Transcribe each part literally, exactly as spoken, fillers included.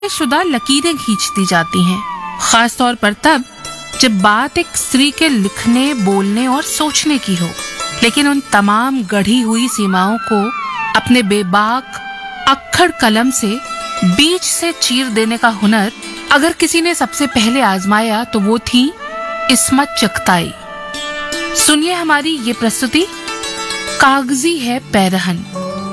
शुदा लकीरें खींचती जाती हैं, खास तौर पर तब जब बात एक स्त्री के लिखने, बोलने और सोचने की हो। लेकिन उन तमाम गढ़ी हुई सीमाओं को अपने बेबाक अक्खड़ कलम से बीच से चीर देने का हुनर अगर किसी ने सबसे पहले आजमाया तो वो थी इस्मत चगताई। सुनिए हमारी ये प्रस्तुति, कागजी है पैरहन।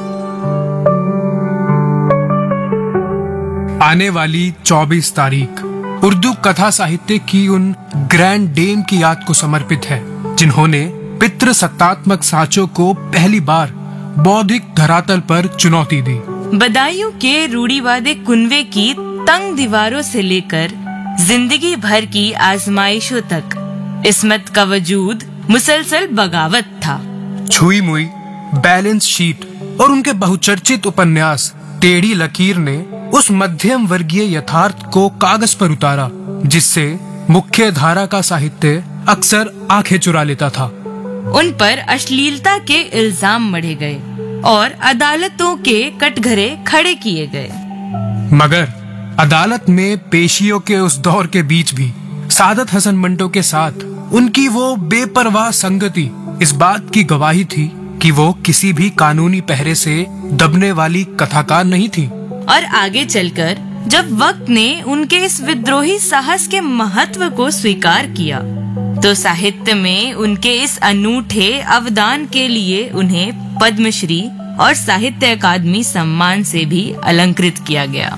आने वाली चौबीस तारीख उर्दू कथा साहित्य की उन ग्रैंड डेम की याद को समर्पित है जिन्होंने पितृ सत्तात्मक साँचों को पहली बार बौद्धिक धरातल पर चुनौती दी। बदायूं के रूढ़िवादी कुनवे की तंग दीवारों से लेकर जिंदगी भर की आजमाइशों तक इस्मत का वजूद मुसलसल बगावत था। छुई मुई, बैलेंस शीट और उनके बहुचर्चित उपन्यास टेढ़ी लकीर ने उस मध्यम वर्गीय यथार्थ को कागज पर उतारा जिससे मुख्य धारा का साहित्य अक्सर आंखें चुरा लेता था। उन पर अश्लीलता के इल्जाम मढ़े गए और अदालतों के कटघरे खड़े किए गए। मगर अदालत में पेशियों के उस दौर के बीच भी सादत हसन मंटो के साथ उनकी वो बेपरवाह संगति इस बात की गवाही थी कि वो किसी भी कानूनी पहरे से दबने वाली कथाकार नहीं थी। और आगे चलकर जब वक्त ने उनके इस विद्रोही साहस के महत्व को स्वीकार किया तो साहित्य में उनके इस अनूठे अवदान के लिए उन्हें पद्मश्री और साहित्य अकादमी सम्मान से भी अलंकृत किया गया।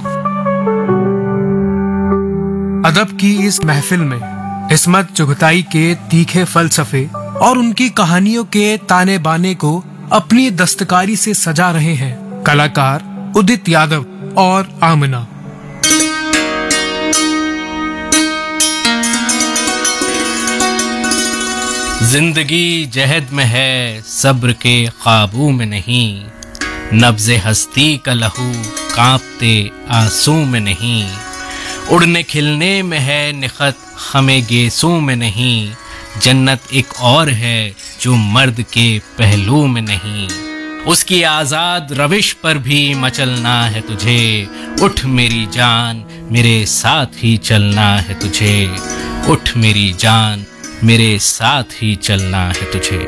अदब की इस महफिल में इस्मत चुगताई के तीखे फलसफे और उनकी कहानियों के ताने बाने को अपनी दस्तकारी से सजा रहे हैं कलाकार उदित यादव और आमना। जिंदगी जहद में है, सब्र के काबू में नहीं। नब्ज़े हस्ती का लहू कांपते आंसू में नहीं। उड़ने खिलने में है निखत, हमें गेसों में नहीं। जन्नत एक और है जो मर्द के पहलू में नहीं। उसकी आजाद रविश पर भी मचलना है तुझे। उठ मेरी जान, मेरे साथ ही चलना है तुझे। उठ मेरी जान, मेरे साथ ही चलना है तुझे।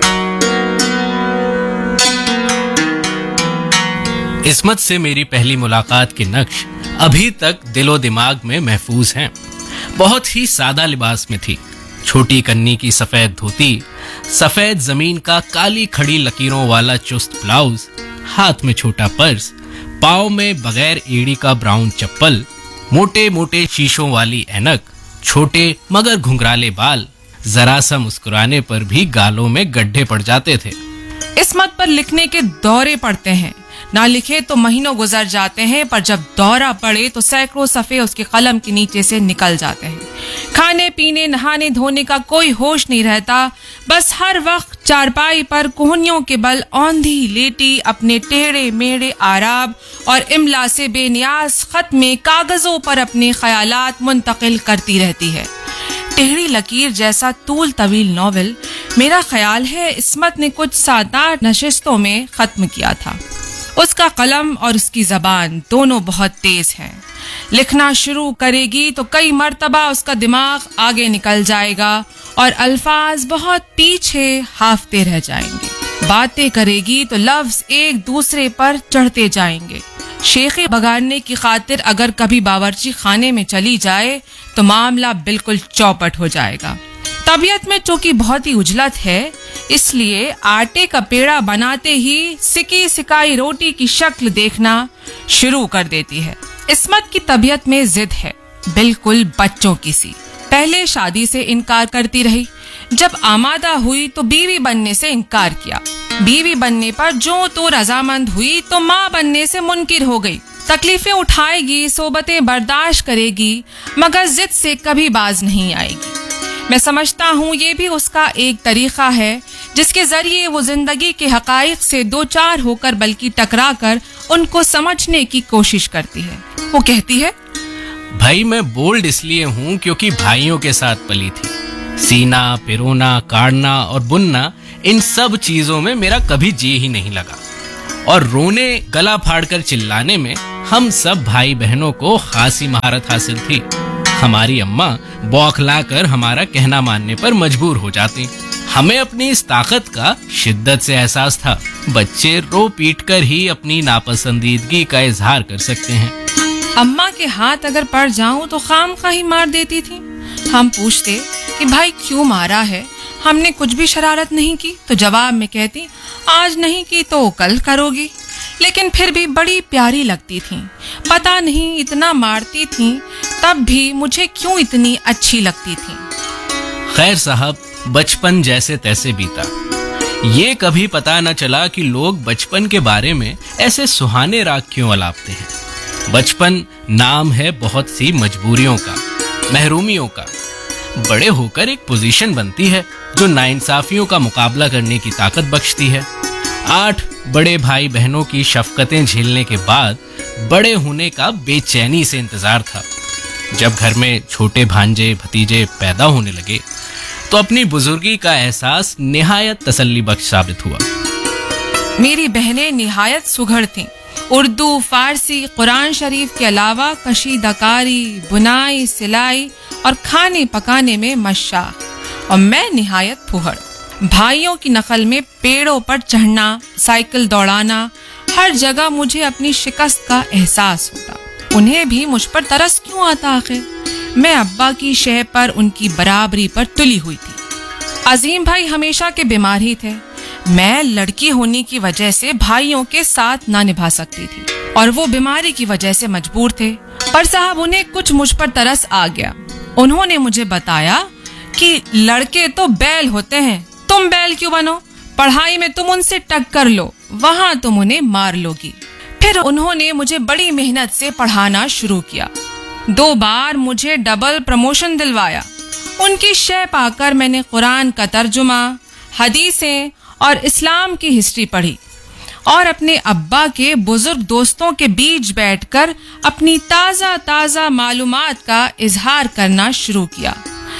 इस्मत से मेरी पहली मुलाकात के नक्श अभी तक दिलो दिमाग में महफूज हैं। बहुत ही सादा लिबास में थी। छोटी कन्नी की सफेद धोती, सफेद जमीन का काली खड़ी लकीरों वाला चुस्त ब्लाउज, हाथ में छोटा पर्स, पाँव में बगैर एड़ी का ब्राउन चप्पल, मोटे मोटे शीशों वाली ऐनक, छोटे मगर घुंघराले बाल, जरा सा मुस्कुराने पर भी गालों में गड्ढे पड़ जाते थे। इस्मत पर लिखने के दौरे पड़ते हैं, ना लिखे तो महीनों गुजर जाते हैं, पर जब दौरा पड़े तो सैकड़ों सफ़े उसके कलम के नीचे से निकल जाते हैं। खाने पीने नहाने धोने का कोई होश नहीं रहता, बस हर वक्त चारपाई पर कोहनियों के बल औंधी लेटी अपने टेढ़े मेढ़े आराब और इमला से बेनियाज खत में कागजों पर अपने ख्यालात मुंतकिल करती रहती है। टेढ़ी लकीर जैसा तूल तवील नॉवेल मेरा ख्याल है इस्मत ने कुछ सात आठ नशिस्तों में खत्म किया था। उसका कलम और उसकी जबान दोनों बहुत तेज हैं। लिखना शुरू करेगी तो कई मर्तबा उसका दिमाग आगे निकल जाएगा और अल्फाज बहुत पीछे हाफते रह जाएंगे। बातें करेगी तो लफ्ज एक दूसरे पर चढ़ते जाएंगे। शेखे बगाड़ने की खातिर अगर कभी बावर्ची खाने में चली जाए तो मामला बिल्कुल चौपट हो जाएगा। तबीयत में चूंकि बहुत ही उजलत है, इसलिए आटे का पेड़ा बनाते ही सिकी सिकाई रोटी की शक्ल देखना शुरू कर देती है। इस्मत की तबीयत में जिद है, बिल्कुल बच्चों की सी। पहले शादी से इनकार करती रही, जब आमादा हुई तो बीवी बनने से इनकार किया। बीवी बनने पर जो तो रजामंद हुई तो माँ बनने से मुनकिर हो गई। तकलीफें उठाएगी, सोबतें बर्दाश्त करेगी, मगर जिद से कभी बाज नहीं आएगी। मैं समझता हूँ ये भी उसका एक तरीका है जिसके जरिए वो जिंदगी के हकाइक से दो चार होकर बल्कि टकरा कर उनको समझने की कोशिश करती है। वो कहती है, भाई मैं बोल्ड इसलिए हूँ क्योंकि भाइयों के साथ पली थी। सीना, पिरोना, काटना और बुनना, इन सब चीजों में मेरा कभी जी ही नहीं लगा। और रोने, गला फाड़कर चिल्लाने में हम सब भाई बहनों को खासी महारत हासिल थी। हमारी अम्मा बौखला कर हमारा कहना मानने पर मजबूर हो जाती। हमें अपनी इस ताकत का शिद्दत से एहसास था। बच्चे रो पीट कर ही अपनी नापसंदीदगी का इजहार कर सकते हैं। अम्मा के हाथ अगर पड़ जाऊं तो खाम खा ही मार देती थी। हम पूछते कि भाई क्यों मारा है, हमने कुछ भी शरारत नहीं की, तो जवाब में कहती आज नहीं की तो कल करोगी। लेकिन फिर भी बड़ी प्यारी लगती थी। पता नहीं इतना मारती थी तब भी मुझे क्यों इतनी अच्छी लगती थी। खैर साहब, बचपन जैसे तैसे बीता। ये कभी पता न चला कि लोग बचपन के बारे में ऐसे सुहाने राग क्यों अलापते हैं। बचपन नाम है बहुत सी मजबूरियों का, महरूमियों का। बड़े होकर एक पोजीशन बनती है जो नाइंसाफियों का मुकाबला करने की ताकत बख्शती है। आठ बड़े भाई बहनों की शफकतें झेलने के बाद बड़े होने का बेचैनी से इंतजार था। जब घर में छोटे भांजे भतीजे पैदा होने लगे तो अपनी बुजुर्गी का एहसास निहायत तसल्ली बख्श साबित हुआ। मेरी बहनें निहायत सुघड़ थीं। उर्दू, फारसी, कुरान शरीफ के अलावा कशीदाकारी, बुनाई, सिलाई और खाने पकाने में मशाक, और मैं निहायत फुहड़। भाइयों की नकल में पेड़ों पर चढ़ना, साइकिल दौड़ाना, हर जगह मुझे अपनी शिकस्त का एहसास होता। उन्हें भी मुझ पर तरस क्यों आता आखिर? मैं अब्बा की शह पर उनकी बराबरी पर तुली हुई थी। अजीम भाई हमेशा के बीमार ही थे। मैं लड़की होने की वजह से भाइयों के साथ ना निभा सकती थी और वो बीमारी की वजह से मजबूर थे। पर साहब उन्हें कुछ मुझ पर तरस आ गया। उन्होंने मुझे बताया कि लड़के तो बैल होते हैं, तुम बैल क्यों बनो? पढ़ाई में तुम उनसे टक्कर लो, वहां तुम उन्हें मार लोगी। फिर उन्होंने मुझे बड़ी मेहनत से पढ़ाना शुरू किया। दो बार मुझे डबल प्रमोशन दिलवाया। उनकी शय पाकर मैंने कुरान का तर्जुमा, हदीसें और इस्लाम की हिस्ट्री पढ़ी और अपने अब्बा के बुजुर्ग दोस्तों के बीच बैठकर अपनी ताज़ा ताज़ा मालूमात का इजहार करना शुरू किया।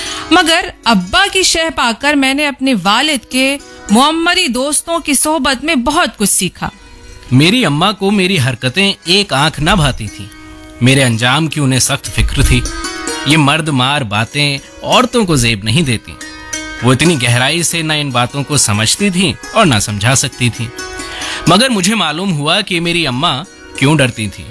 मगर अब्बा की शह पाकर मैंने अपने वालिद के मुअम्मरी दोस्तों की सोहबत में बहुत कुछ सीखा। मेरी अम्मा को मेरी हरकतें एक आंख न भाती थी। मेरे अंजाम की उन्हें सख्त फिक्र थी। ये मर्द मार बातें औरतों को जेब नहीं देती। वो इतनी गहराई से न इन बातों को समझती थी और न समझा सकती थी। मगर मुझे मालूम हुआ कि मेरी अम्मा क्यों डरती थी।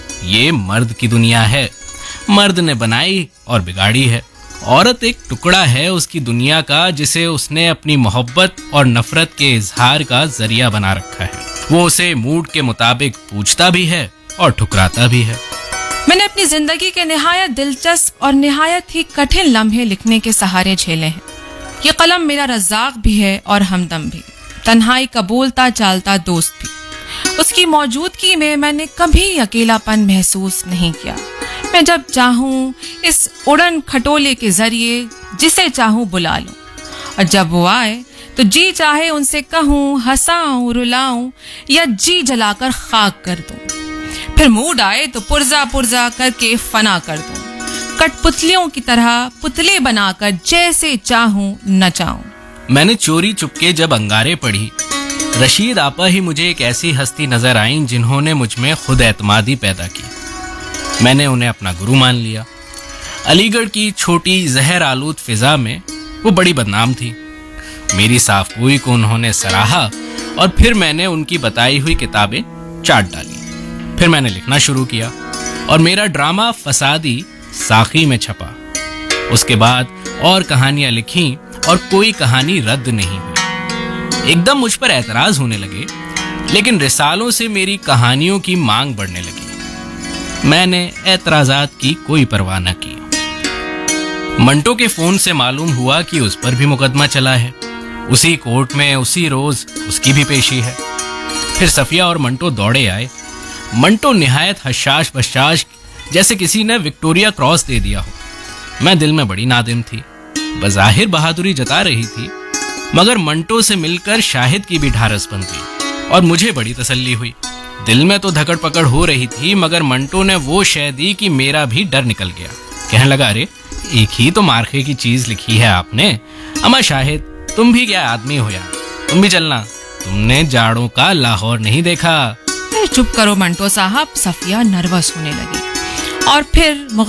ये मर्द की दुनिया है, मर्द ने बनाई और बिगाड़ी है। औरत एक टुकड़ा है उसकी दुनिया का, जिसे उसने अपनी मोहब्बत और नफरत के इजहार का जरिया बना रखा है। वो उसे मूड के मुताबिक पूछता भी है और ठुकराता भी है। मैंने अपनी जिंदगी के निहायत दिलचस्प और निहायत ही कठिन लम्हे लिखने के सहारे झेले हैं। ये कलम मेरा रज़ाक भी है और हमदम भी, तन्हाई का बोलता चालता दोस्त भी। उसकी मौजूदगी में मैंने कभी अकेलापन महसूस नहीं किया। मैं जब चाहूँ इस उड़न खटोले के जरिए जिसे चाहूँ बुला लूं, और जब वो आए तो जी चाहे उनसे कहूँ, हंसाऊं, रुलाऊं या जी जलाकर खाक कर दूं। फिर मूड आए तो पुर्जा पुर्जा करके फना कर दूं। कठपुतलियों की तरह पुतले बनाकर जैसे चाहूं नचाऊं। मैंने चोरी चुपके जब अंगारे पढ़ी, रशीद आपा ही मुझे एक ऐसी हस्ती नजर आई जिन्होंने मुझ में खुद एतमादी पैदा की। मैंने उन्हें अपना गुरु मान लिया। अलीगढ़ की छोटी जहर आलूद फिजा में वो बड़ी बदनाम थी। मेरी साफगोई को उन्होंने सराहा और फिर मैंने उनकी बताई हुई किताबें चाट डाली। फिर मैंने लिखना शुरू किया और मेरा ड्रामा फसादी साखी में छपा। उसके बाद और कहानियां लिखी और कोई कहानी रद्द नहीं हुई। एकदम मुझ पर एतराज होने लगे, लेकिन रिसालों से मेरी कहानियों की मांग बढ़ने लगी। मैंने एतराजात की कोई परवाह न की। मंटो के फोन से मालूम हुआ कि उस पर भी मुकदमा चला है। उसी कोर्ट में उसी रोज उसकी भी पेशी है। फिर सफिया और मंटो दौड़े आए। मंटो निहायत हशाश बशाश, जैसे किसी ने विक्टोरिया क्रॉस दे दिया हो। मैं दिल में बड़ी नादिम थी। बज़ाहिर बहादुरी जता रही थी, मगर मंटो से मिलकर शाहिद की भी ढारस बन गई और मुझे बड़ी तसल्ली हुई। दिल में तो धकड़ पकड़ हो रही थी, मगर मंटो ने वो शय दी कि मेरा भी डर निकल गया। कहने लगा, अरे एक ही तो मार्के की चीज लिखी है आपने। अमा शाहिद, तुम भी क्या आदमी हो यार, तुम भी चलना। तुमने जाड़ों का लाहौर नहीं देखा। अरे चुप करो मंटो साहब, सफिया नर्वस होने लगी। और फिर